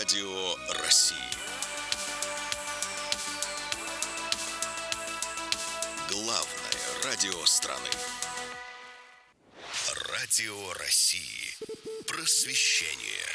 Радио России. Главное радио страны. Радио России. Просвещение.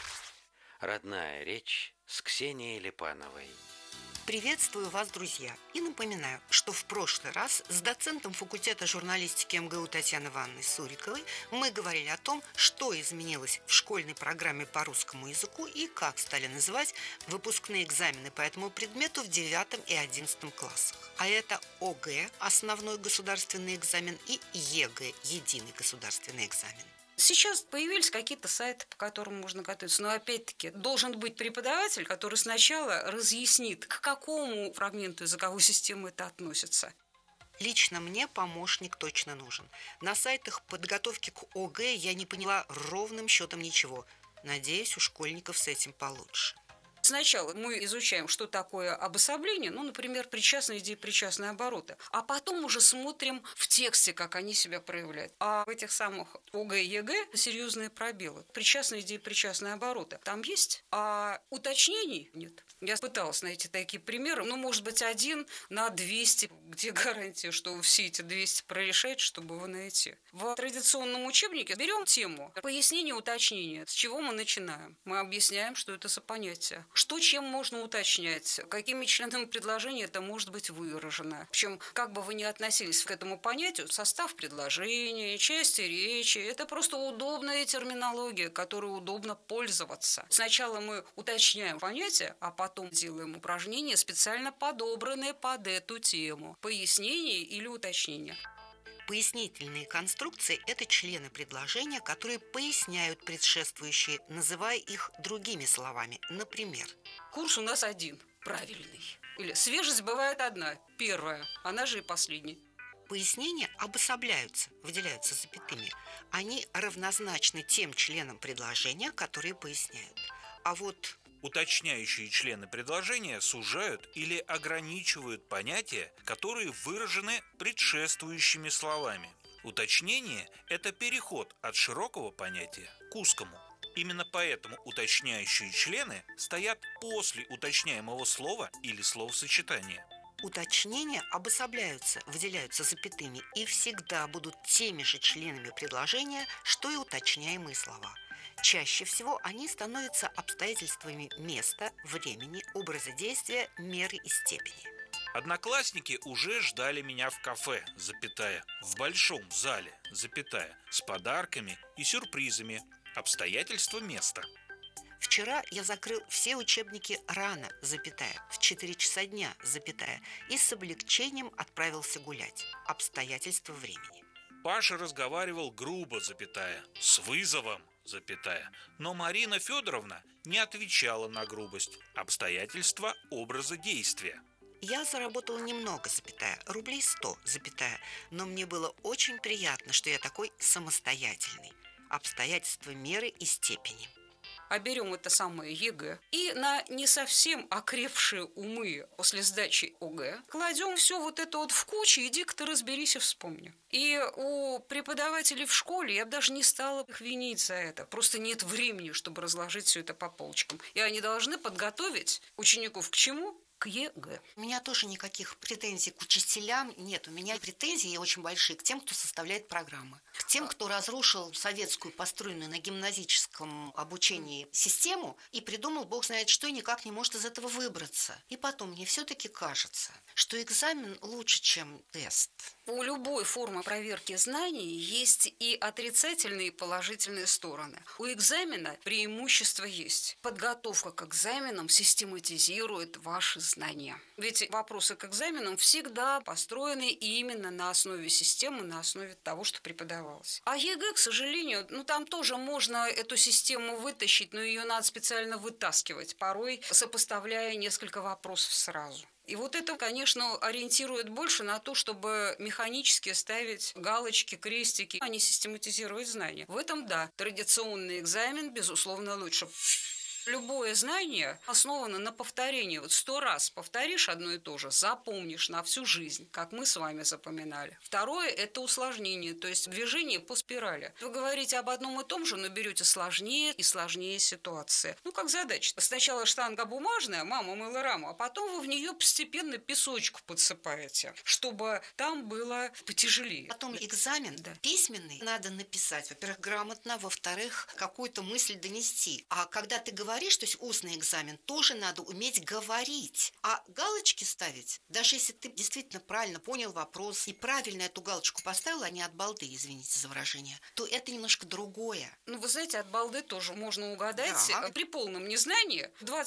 Родная речь с Ксенией Липановой. Приветствую вас, друзья, и напоминаю, что в прошлый раз с доцентом факультета журналистики МГУ Татьяной Ивановной Суриковой мы говорили о том, что изменилось в школьной программе по русскому языку и как стали называть выпускные экзамены по этому предмету в 9 и 11 классах. А это ОГЭ, основной государственный экзамен, и ЕГЭ, единый государственный экзамен. Сейчас появились какие-то сайты, по которым можно готовиться. Но опять-таки должен быть преподаватель, который сначала разъяснит, к какому фрагменту языковой системы это относится. Лично мне помощник точно нужен. На сайтах подготовки к ОГЭ я не поняла ровным счетом ничего. Надеюсь, у школьников с этим получше. Сначала мы изучаем, что такое обособление, например, причастные идеи, причастные обороты, а потом уже смотрим в тексте, как они себя проявляют. А в этих самых ОГЭ и ЕГЭ серьезные пробелы. Причастные идеи, причастные обороты там есть, а уточнений нет. Я пыталась найти такие примеры, может быть, 1 на 200, где гарантия, что все эти 200 прорешаете, чтобы его найти. В традиционном учебнике берем тему пояснение, уточнение. С чего мы начинаем? Мы объясняем, что это за понятие. Что чем можно уточнять? Какими членами предложения это может быть выражено? Причем, как бы вы ни относились к этому понятию, состав предложения, части речи, это просто удобная терминология, которой удобно пользоваться. Сначала мы уточняем понятие, а потом делаем упражнения, специально подобранные под эту тему. Пояснение или уточнение. Пояснительные конструкции – это члены предложения, которые поясняют предшествующие, называя их другими словами. Например, курс у нас один, правильный. Или свежесть бывает одна, первая, она же и последняя. Пояснения обособляются, выделяются запятыми. Они равнозначны тем членам предложения, которые поясняют. А вот уточняющие члены предложения сужают или ограничивают понятия, которые выражены предшествующими словами. Уточнение – это переход от широкого понятия к узкому. Именно поэтому уточняющие члены стоят после уточняемого слова или словосочетания. Уточнения обособляются, выделяются запятыми и всегда будут теми же членами предложения, что и уточняемые слова. Чаще всего они становятся обстоятельствами места, времени, образа действия, меры и степени. Одноклассники уже ждали меня в кафе, в большом зале, с подарками и сюрпризами, обстоятельства места. Вчера я закрыл все учебники рано, в 4 часа дня, и с облегчением отправился гулять. Обстоятельства времени. Паша разговаривал грубо, с вызовом, но Марина Федоровна не отвечала на грубость. Обстоятельства образа действия. Я заработал немного, рублей 100, но мне было очень приятно, что я такой самостоятельный. Обстоятельства меры и степени. А берем это самое ЕГЭ и на не совсем окрепшие умы после сдачи ОГЭ кладем все вот это в кучу, иди-ка ты разберись и вспомни. И у преподавателей в школе я бы даже не стала их винить за это. Просто нет времени, чтобы разложить все это по полочкам. И они должны подготовить учеников к чему? К ЕГЭ. У меня тоже никаких претензий к учителям нет. У меня претензии очень большие к тем, кто составляет программы. К тем, кто разрушил советскую, построенную на гимназическом обучении систему и придумал бог знает что и никак не может из этого выбраться. И потом, мне все-таки кажется, что экзамен лучше, чем тест. У любой формы проверки знаний есть и отрицательные, и положительные стороны. У экзамена преимущество есть. Подготовка к экзаменам систематизирует ваши знания. Ведь вопросы к экзаменам всегда построены именно на основе системы, на основе того, что преподавалось. А ЕГЭ, к сожалению, там тоже можно эту систему вытащить, но ее надо специально вытаскивать, порой сопоставляя несколько вопросов сразу. И вот это, конечно, ориентирует больше на то, чтобы механически ставить галочки, крестики, а не систематизировать знания. В этом, да, традиционный экзамен, безусловно, лучше. Любое знание основано на повторении. Вот 100 раз повторишь одно и то же, запомнишь на всю жизнь, как мы с вами запоминали. Второе – это усложнение, то есть движение по спирали. Вы говорите об одном и том же, но берете сложнее и сложнее ситуации. Ну, как задача. Сначала штанга бумажная, мама мыла раму, а потом вы в нее постепенно песочку подсыпаете, чтобы там было потяжелее. Потом экзамен письменный надо написать, во-первых, грамотно, во-вторых, какую-то мысль донести. А когда ты говоришь, то есть устный экзамен, тоже надо уметь говорить. А галочки ставить, даже если ты действительно правильно понял вопрос и правильно эту галочку поставил, а не от балды, извините за выражение, то это немножко другое. Ну, вы знаете, от балды тоже можно угадать. Да. При полном незнании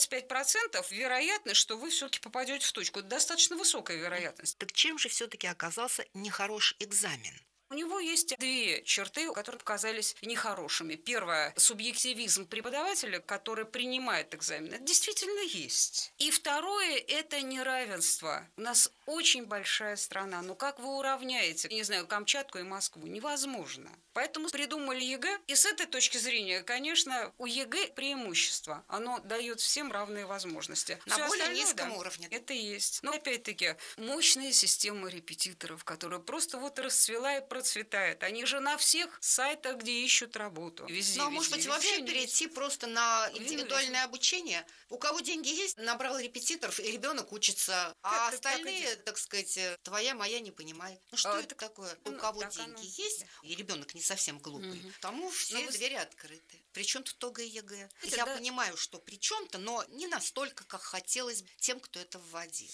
25% вероятность, что вы все-таки попадете в точку. Это достаточно высокая вероятность. Так чем же все-таки оказался нехороший экзамен? У него есть две черты, которые показались нехорошими. Первое – субъективизм преподавателя, который принимает экзамен. Это действительно есть. И второе – это неравенство. У нас очень большая страна. Но как вы уравняете, не знаю, Камчатку и Москву? Невозможно. Поэтому придумали ЕГЭ. И с этой точки зрения, конечно, у ЕГЭ преимущество. Оно дает всем равные возможности. На Всё более остальное, низком уровне. Это есть. Но опять-таки, мощная система репетиторов, которая просто вот расцвела и процветает. Они же на всех сайтах, где ищут работу. Везде, Ну, а может быть, вообще перейти просто на индивидуальное обучение? У кого деньги есть, набрал репетиторов, и ребенок учится, а остальные, так сказать, твоя, моя не понимает. Ну, что это такое? У кого деньги есть, и ребенок не совсем глупый, тому все двери открыты. Причем тут ОГЭ и ЕГЭ. Я понимаю, что при чем-то, но не настолько, как хотелось бы тем, кто это вводил.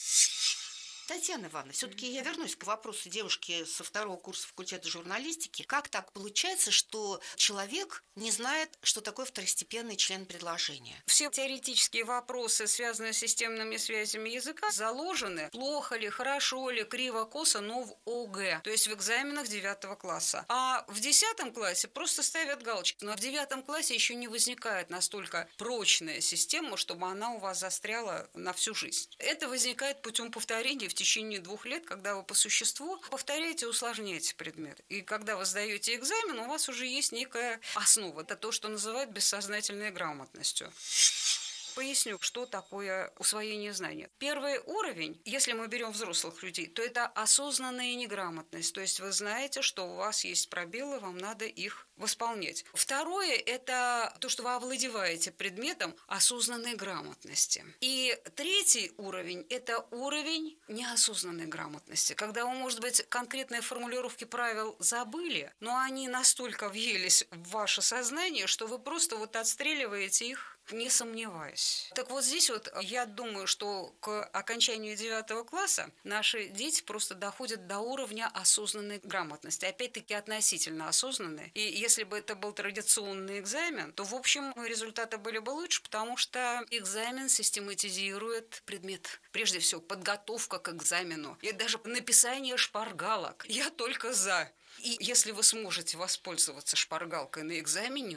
Татьяна Ивановна, все-таки я вернусь к вопросу девушки со 2-го курса факультета журналистики. Как так получается, что человек не знает, что такое второстепенный член предложения? Все теоретические вопросы, связанные с системными связями языка, заложены плохо ли, хорошо ли, криво, косо, но в ОГЭ, то есть в экзаменах 9 класса. А в 10 классе просто ставят галочки. Но в 9 классе еще не возникает настолько прочная система, чтобы она у вас застряла на всю жизнь. Это возникает путем повторения в течение 2 лет, когда вы по существу повторяете и усложняете предмет. И когда вы сдаете экзамен, у вас уже есть некая основа. Это то, что называют бессознательной грамотностью. Поясню, что такое усвоение знания. Первый уровень, если мы берем взрослых людей, то это осознанная неграмотность. То есть вы знаете, что у вас есть пробелы, вам надо их восполнять. Второе – это то, что вы овладеваете предметом осознанной грамотности. И третий уровень – это уровень неосознанной грамотности, когда вы, может быть, конкретные формулировки правил забыли, но они настолько въелись в ваше сознание, что вы просто вот отстреливаете их, не сомневаюсь. Так вот здесь вот я думаю, что к окончанию 9 класса наши дети просто доходят до уровня осознанной грамотности. Опять-таки относительно осознанной. И если бы это был традиционный экзамен, то, в общем, результаты были бы лучше, потому что экзамен систематизирует предмет. Прежде всего, подготовка к экзамену. И даже написание шпаргалок. Я только за. И если вы сможете воспользоваться шпаргалкой на экзамене,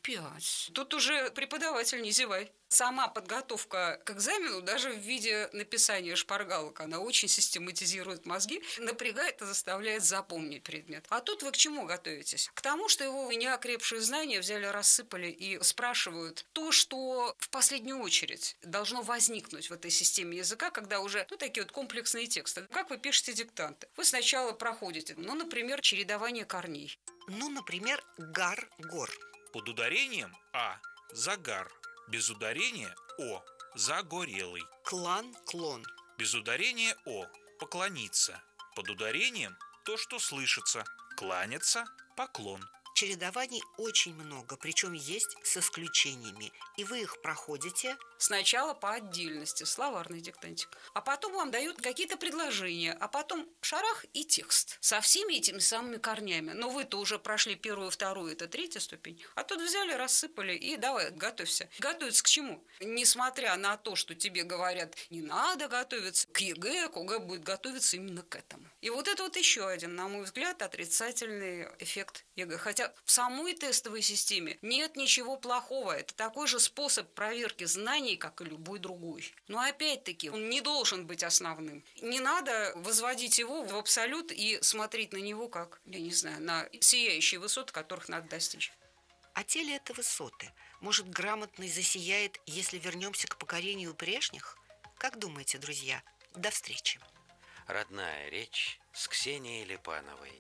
5. Тут уже преподаватель не зевай. Сама подготовка к экзамену, даже в виде написания шпаргалок, она очень систематизирует мозги, напрягает и заставляет запомнить предмет. А тут вы к чему готовитесь? К тому, что его неокрепшие знания взяли, рассыпали и спрашивают то, что в последнюю очередь должно возникнуть в этой системе языка, когда уже, такие вот комплексные тексты. Как вы пишете диктанты? Вы сначала проходите, например, чередование корней. Например, гар-гор. Под ударением «а» – загар. Без ударения «о» – загорелый. Клан-клон. Без ударения «о» – поклониться. Под ударением то, что слышится. Кланяться – поклон. Чередований очень много, причем есть с исключениями. И вы их проходите. Сначала по отдельности, словарный диктантик. А потом вам дают какие-то предложения, а потом шарах и текст. Со всеми этими самыми корнями. Но вы-то уже прошли 1-ю, 2-ю, это 3-я ступень. А тут взяли, рассыпали и давай, готовься. Готовиться к чему? Несмотря на то, что тебе говорят, не надо готовиться к ЕГЭ, к ОГЭ будет готовиться именно к этому. И вот это вот еще один, на мой взгляд, отрицательный эффект ЕГЭ. Хотя в самой тестовой системе нет ничего плохого. Это такой же способ проверки знаний, как и любой другой. Но опять-таки он не должен быть основным. Не надо возводить его в абсолют и смотреть на него как, я не знаю, на сияющие высоты, которых надо достичь. о теле это высоты. Может, грамотность засияет, если вернемся к покорению прежних? Как думаете, друзья? До встречи. Родная речь с Ксенией Липановой.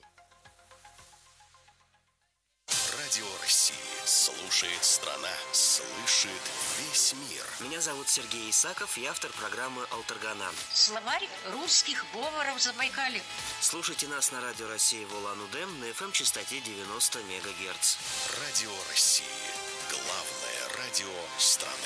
Радио России. Слушает страна. Слышит весь мир. Меня зовут Сергей Исаков, я автор программы «Алтаргана». Словарь русских говоров Забайкалья. Слушайте нас на Радио России в Улан-Удэ на FM-частоте 90 МГц. Радио России. Главное радио страны.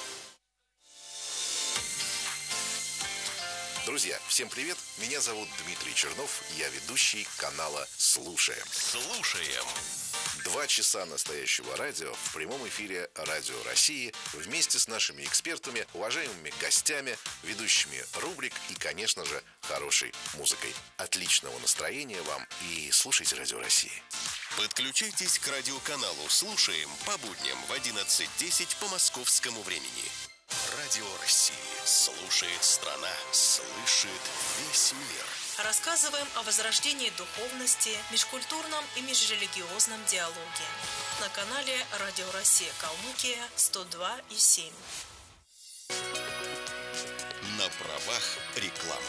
Друзья, всем привет! Меня зовут Дмитрий Чернов, я ведущий канала «Слушаем». Слушаем. 2 часа настоящего радио в прямом эфире Радио России вместе с нашими экспертами, уважаемыми гостями, ведущими рубрик и, конечно же, хорошей музыкой. Отличного настроения вам и слушайте Радио России. Подключайтесь к радиоканалу «Слушаем» по будням в 11:10 по московскому времени. Радио России. Слушает страна. Слышит весь мир. Рассказываем о возрождении духовности, межкультурном и межрелигиозном диалоге. На канале Радио Россия Калмыкия 102,7. На правах рекламы.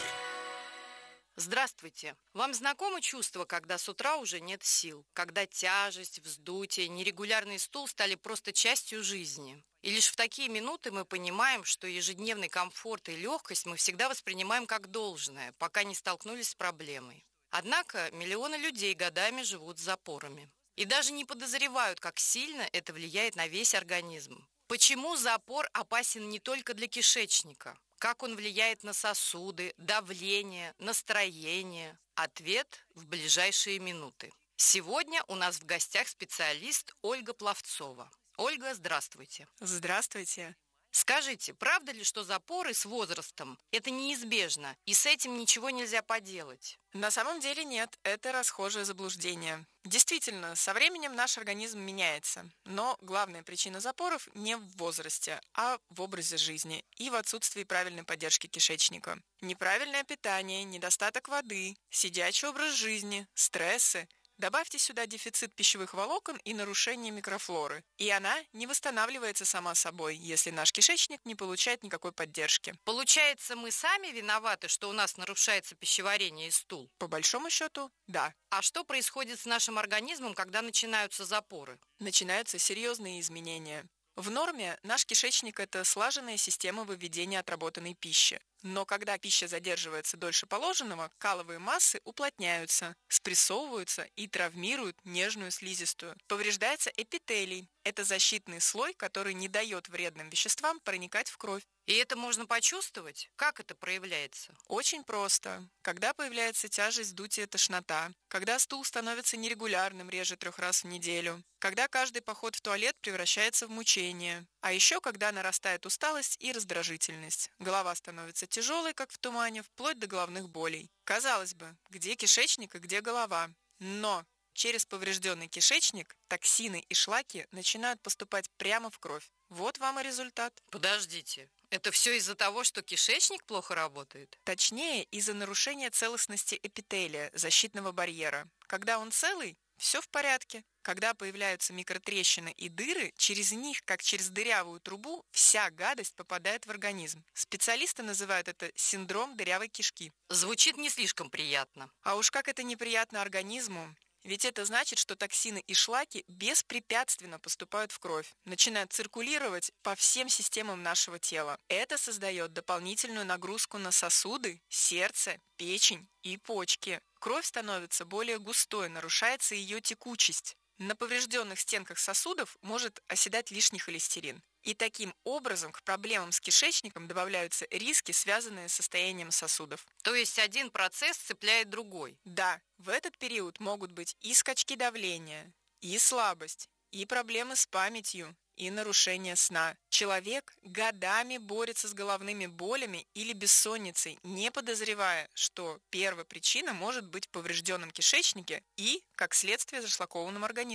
Здравствуйте! Вам знакомо чувство, когда с утра уже нет сил? Когда тяжесть, вздутие, нерегулярный стул стали просто частью жизни? И лишь в такие минуты мы понимаем, что ежедневный комфорт и легкость мы всегда воспринимаем как должное, пока не столкнулись с проблемой. Однако миллионы людей годами живут с запорами. И даже не подозревают, как сильно это влияет на весь организм. Почему запор опасен не только для кишечника? Как он влияет на сосуды, давление, настроение? Ответ в ближайшие минуты. Сегодня у нас в гостях специалист Ольга Пловцова. Ольга, здравствуйте. Здравствуйте. Скажите, правда ли, что запоры с возрастом – это неизбежно, и с этим ничего нельзя поделать? На самом деле нет, это расхожее заблуждение. Действительно, со временем наш организм меняется, но главная причина запоров не в возрасте, а в образе жизни и в отсутствии правильной поддержки кишечника. Неправильное питание, недостаток воды, сидячий образ жизни, стрессы. Добавьте сюда дефицит пищевых волокон и нарушение микрофлоры. И она не восстанавливается сама собой, если наш кишечник не получает никакой поддержки. Получается, мы сами виноваты, что у нас нарушается пищеварение и стул? По большому счету, да. А что происходит с нашим организмом, когда начинаются запоры? Начинаются серьезные изменения. В норме наш кишечник – это слаженная система выведения отработанной пищи. Но когда пища задерживается дольше положенного, каловые массы уплотняются, спрессовываются и травмируют нежную слизистую. Повреждается эпителий. Это защитный слой, который не дает вредным веществам проникать в кровь. И это можно почувствовать? Как это проявляется? Очень просто. Когда появляется тяжесть, вздутие, тошнота. Когда стул становится нерегулярным, реже 3 раз в неделю. Когда каждый поход в туалет превращается в мучение. А еще когда нарастает усталость и раздражительность. Голова становится тяжелой, как в тумане, вплоть до головных болей. Казалось бы, где кишечник и где голова? Но через поврежденный кишечник токсины и шлаки начинают поступать прямо в кровь. Вот вам и результат. Подождите, это все из-за того, что кишечник плохо работает? Точнее, из-за нарушения целостности эпителия, защитного барьера. Когда он целый, все в порядке. Когда появляются микротрещины и дыры, через них, как через дырявую трубу, вся гадость попадает в организм. Специалисты называют это синдром дырявой кишки. Звучит не слишком приятно. А уж как это неприятно организму. Ведь это значит, что токсины и шлаки беспрепятственно поступают в кровь, начинают циркулировать по всем системам нашего тела. Это создает дополнительную нагрузку на сосуды, сердце, печень и почки. Кровь становится более густой, нарушается ее текучесть. На поврежденных стенках сосудов может оседать лишний холестерин. И таким образом к проблемам с кишечником добавляются риски, связанные с состоянием сосудов. То есть один процесс цепляет другой? Да, в этот период могут быть и скачки давления, и слабость, и проблемы с памятью, и нарушение сна. Человек годами борется с головными болями или бессонницей, не подозревая, что первая причина может быть в поврежденном кишечнике и, как следствие, зашлакованном организме.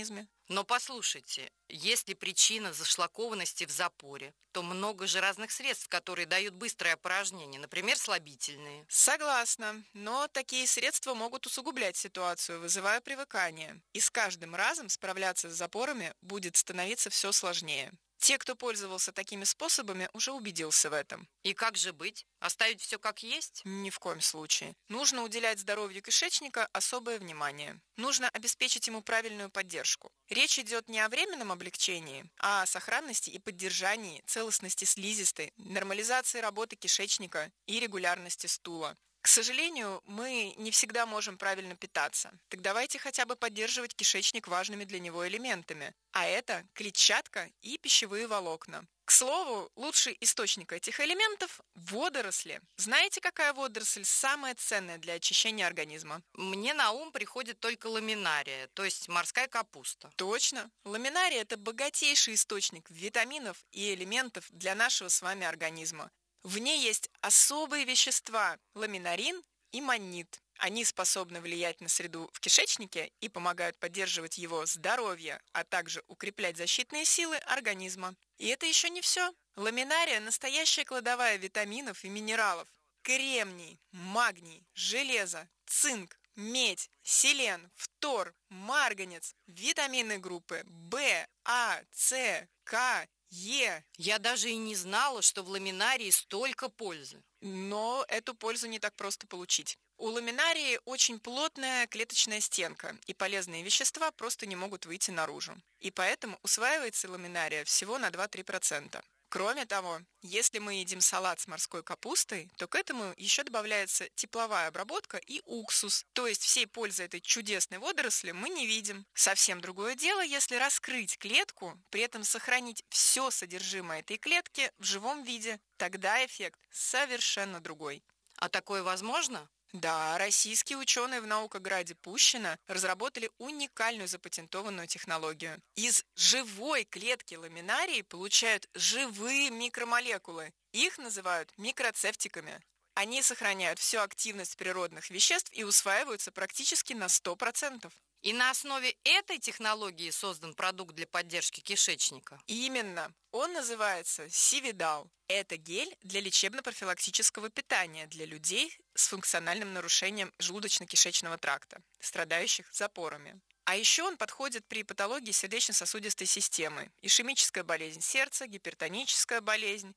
Но послушайте, если причина зашлакованности в запоре, то много же разных средств, которые дают быстрое опорожнение, например, слабительные. Согласна, но такие средства могут усугублять ситуацию, вызывая привыкание. И с каждым разом справляться с запорами будет становиться все сложнее. Те, кто пользовался такими способами, уже убедился в этом. И как же быть? Оставить все как есть? Ни в коем случае. Нужно уделять здоровью кишечника особое внимание. Нужно обеспечить ему правильную поддержку. Речь идет не о временном облегчении, а о сохранности и поддержании целостности слизистой, нормализации работы кишечника и регулярности стула. К сожалению, мы не всегда можем правильно питаться. Так давайте хотя бы поддерживать кишечник важными для него элементами. А это клетчатка и пищевые волокна. К слову, лучший источник этих элементов – водоросли. Знаете, какая водоросль самая ценная для очищения организма? Мне на ум приходит только ламинария, то есть морская капуста. Точно. Ламинария – это богатейший источник витаминов и элементов для нашего с вами организма. В ней есть особые вещества – ламинарин и маннит. Они способны влиять на среду в кишечнике и помогают поддерживать его здоровье, а также укреплять защитные силы организма. И это еще не все. Ламинария – настоящая кладовая витаминов и минералов. Кремний, магний, железо, цинк, медь, селен, фтор, марганец, витамины группы В, А, С, К, Е. Я даже и не знала, что в ламинарии столько пользы. Но эту пользу не так просто получить. У ламинарии очень плотная клеточная стенка, и полезные вещества просто не могут выйти наружу. И поэтому усваивается ламинария всего на 2-3%. Кроме того, если мы едим салат с морской капустой, то к этому еще добавляется тепловая обработка и уксус. То есть всей пользы этой чудесной водоросли мы не видим. Совсем другое дело, если раскрыть клетку, при этом сохранить все содержимое этой клетки в живом виде. Тогда эффект совершенно другой. А такое возможно? Да, российские ученые в Наукограде Пущино разработали уникальную запатентованную технологию. Из живой клетки ламинарии получают живые микромолекулы. Их называют микроцептиками. Они сохраняют всю активность природных веществ и усваиваются практически на 100%. И на основе этой технологии создан продукт для поддержки кишечника? Именно. Он называется Сивидал. Это гель для лечебно-профилактического питания для людей с функциональным нарушением желудочно-кишечного тракта, страдающих запорами. А еще он подходит при патологии сердечно-сосудистой системы, ишемическая болезнь сердца, гипертоническая болезнь,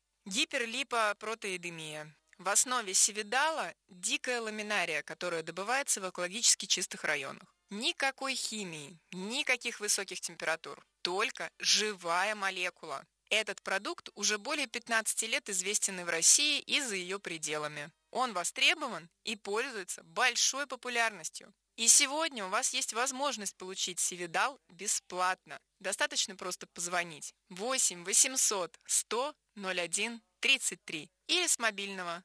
гиперлипопротеидемия. В основе Сивидала дикая ламинария, которая добывается в экологически чистых районах. Никакой химии, никаких высоких температур, только живая молекула. Этот продукт уже более 15 лет известен и в России, и за ее пределами. Он востребован и пользуется большой популярностью. И сегодня у вас есть возможность получить Сивидал бесплатно. Достаточно просто позвонить 8 800 100 01 33 или с мобильного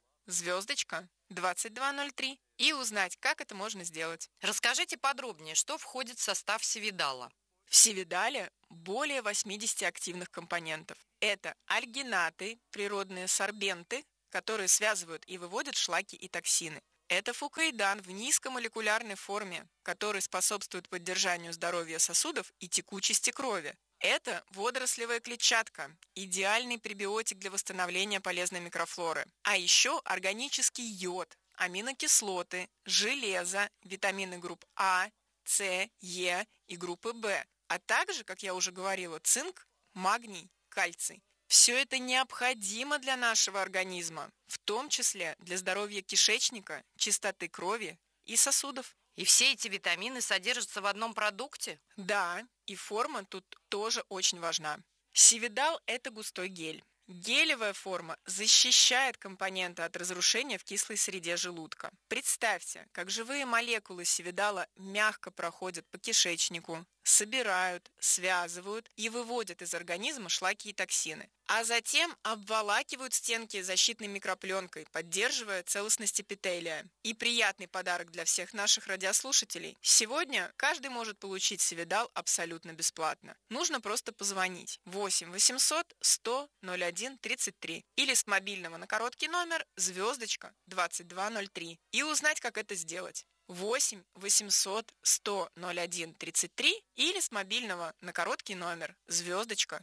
*2203 и узнать, как это можно сделать. Расскажите подробнее, что входит в состав Сивидала. В Сивидале более 80 активных компонентов. Это альгинаты, природные сорбенты, которые связывают и выводят шлаки и токсины. Это фукоидан в низкомолекулярной форме, который способствует поддержанию здоровья сосудов и текучести крови. Это водорослевая клетчатка, идеальный пребиотик для восстановления полезной микрофлоры. А еще органический йод, аминокислоты, железо, витамины групп А, С, Е и группы В, а также, как я уже говорила, цинк, магний, кальций. Все это необходимо для нашего организма, в том числе для здоровья кишечника, чистоты крови и сосудов. И все эти витамины содержатся в одном продукте? Да, и форма тут тоже очень важна. Сивидал – это густой гель. Гелевая форма защищает компоненты от разрушения в кислой среде желудка. Представьте, как живые молекулы сивидала мягко проходят по кишечнику, собирают, связывают и выводят из организма шлаки и токсины, а затем обволакивают стенки защитной микропленкой, поддерживая целостность эпителия. И приятный подарок для всех наших радиослушателей. Сегодня каждый может получить Сивидал абсолютно бесплатно. Нужно просто позвонить 8 800 100 01 33 или с мобильного на короткий номер *2203 и узнать, как это сделать. 8 800 100 01 33 или с мобильного на короткий номер звездочка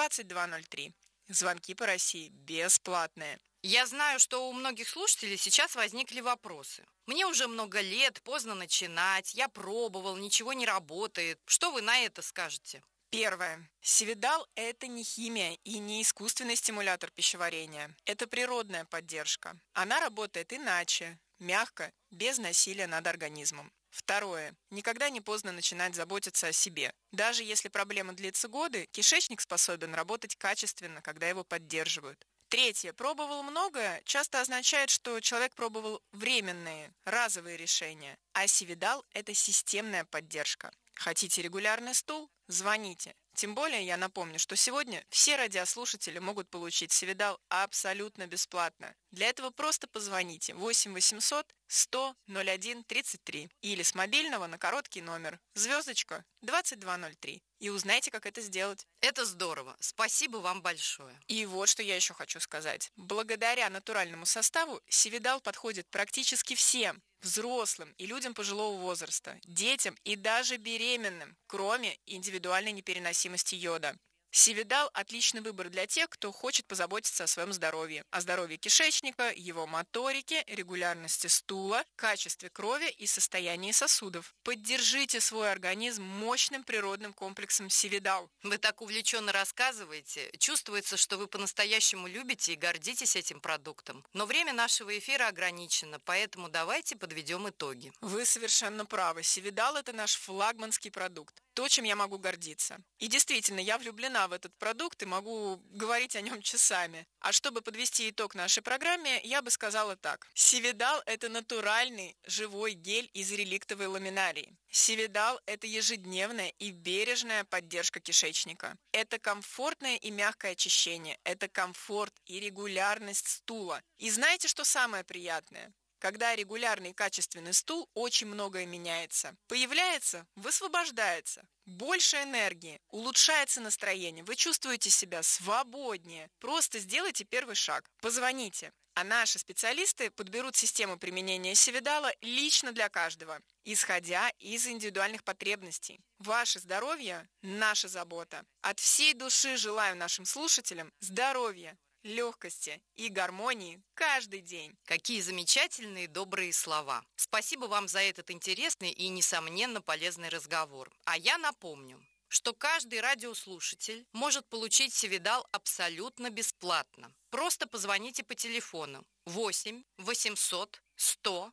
2203. Звонки по России бесплатные. Я знаю, что у многих слушателей сейчас возникли вопросы. Мне уже много лет, поздно начинать, я пробовал, ничего не работает. Что вы на это скажете? Первое. Севидал – это не химия и не искусственный стимулятор пищеварения. Это природная поддержка. Она работает иначе, мягко, без насилия над организмом. Второе. Никогда не поздно начинать заботиться о себе. Даже если проблема длится годы, кишечник способен работать качественно, когда его поддерживают. Третье. Пробовал многое часто означает, что человек пробовал временные, разовые решения. А Севидал – это системная поддержка. Хотите регулярный стул? Звоните. Тем более я напомню, что сегодня все радиослушатели могут получить Севидал абсолютно бесплатно. Для этого просто позвоните 8 800 100 01 33 или с мобильного на короткий номер звездочка 2203 и узнайте, как это сделать. Это здорово. Спасибо вам большое. И вот что я еще хочу сказать. Благодаря натуральному составу Севидал подходит практически всем. Взрослым и людям пожилого возраста, детям и даже беременным, кроме индивидуальной непереносимости йода. Севидал – отличный выбор для тех, кто хочет позаботиться о своем здоровье, о здоровье кишечника, его моторике, регулярности стула, качестве крови и состоянии сосудов. Поддержите свой организм мощным природным комплексом Севидал. Вы так увлеченно рассказываете. Чувствуется, что вы по-настоящему любите и гордитесь этим продуктом. Но время нашего эфира ограничено, поэтому давайте подведем итоги. Вы совершенно правы. Севидал – это наш флагманский продукт. То, чем я могу гордиться. И действительно, я влюблена в этот продукт и могу говорить о нем часами. А чтобы подвести итог нашей программе, я бы сказала так. Севидал – это натуральный живой гель из реликтовой ламинарии. Севидал – это ежедневная и бережная поддержка кишечника. Это комфортное и мягкое очищение. Это комфорт и регулярность стула. И знаете, что самое приятное? Когда регулярный и качественный стул, очень многое меняется. Появляется, высвобождается. Больше энергии, улучшается настроение, вы чувствуете себя свободнее. Просто сделайте первый шаг. Позвоните. А наши специалисты подберут систему применения Севидала лично для каждого, исходя из индивидуальных потребностей. Ваше здоровье – наша забота. От всей души желаю нашим слушателям здоровья, легкости и гармонии каждый день. Какие замечательные добрые слова. Спасибо вам за этот интересный и, несомненно, полезный разговор. А я напомню, что каждый радиослушатель может получить Севидал абсолютно бесплатно. Просто позвоните по телефону 8 800 100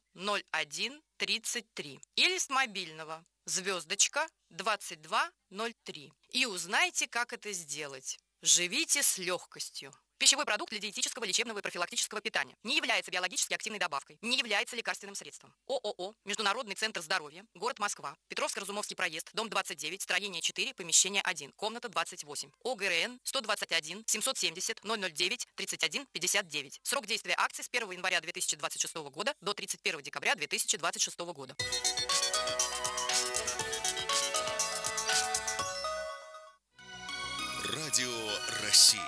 01 33 или с мобильного звездочка 2203 и узнайте, как это сделать. Живите с легкостью. Пищевой продукт для диетического, лечебного и профилактического питания. Не является биологически активной добавкой. Не является лекарственным средством. ООО «Международный центр здоровья», город Москва, Петровско-Разумовский проезд, дом 29, строение 4, помещение 1, комната 28. ОГРН 121 770 009 31 59. Срок действия акции с 1 января 2026 года до 31 декабря 2026 года. Радио России.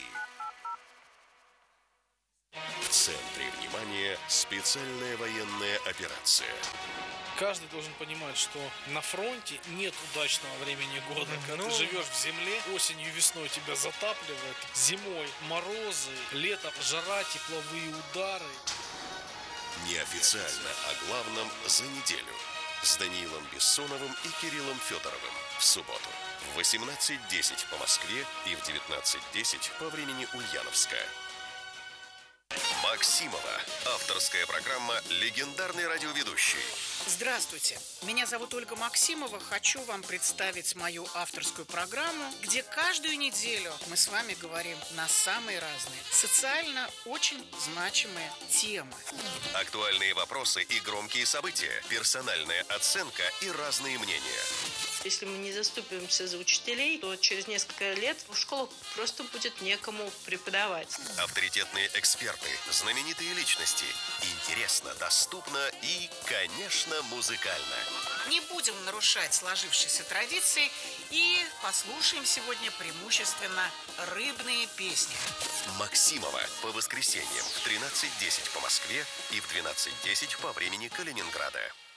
В центре внимания специальная военная операция. Каждый должен понимать, что на фронте нет удачного времени года. Когда ты живешь в земле, осенью, весной тебя затапливает, зимой морозы, летом жара, тепловые удары. Неофициально о главном за неделю с Даниилом Бессоновым и Кириллом Федоровым в субботу в 18:10 по Москве и в 19:10 по времени Ульяновска. Максимова. Авторская программа «Легендарный радиоведущий». Здравствуйте. Меня зовут Ольга Максимова. Хочу вам представить мою авторскую программу, где каждую неделю мы с вами говорим на самые разные, социально очень значимые темы. Актуальные вопросы и громкие события, персональная оценка и разные мнения. Если мы не заступимся за учителей, то через несколько лет в школах просто будет некому преподавать. Авторитетные эксперты, знаменитые личности. Интересно, доступно и, конечно, музыкально. Не будем нарушать сложившиеся традиции и послушаем сегодня преимущественно рыбные песни. Максимова по воскресеньям в 13:10 по Москве и в 12:10 по времени Калининграда.